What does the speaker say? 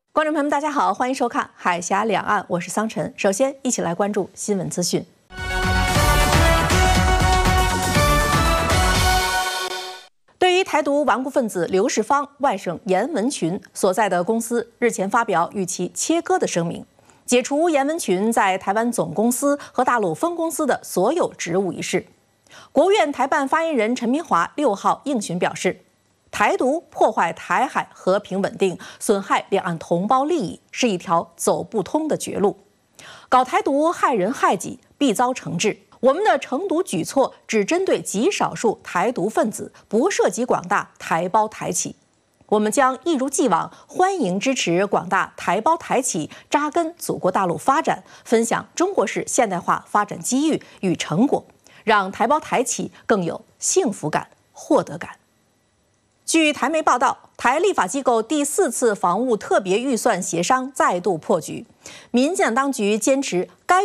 观众朋友们，大家好，欢迎收看《海峡两岸》，我是桑晨。首先，一起来关注新闻资讯。对于台独顽固分子刘世芳外甥严文群所在的公司日前发表与其切割的声明，解除严文群在台湾总公司和大陆分公司的所有职务一事。国务院台办发言人陈明华6号应询表示，台独破坏台海和平稳定，损害两岸同胞利益，是一条走不通的绝路。搞台独害人害己，必遭惩治。我们的惩毒举措只针对极少数台独分子，不涉及广大台胞台企。我们将一如既往欢迎支持广大台胞台企扎根祖国大陆发展，分享中国式现代化发展机遇与成果，让台胞台企更有幸福感、获得感。据台媒报道，台立法机构第4次房屋特别预算协商再度破局，民进党当局坚持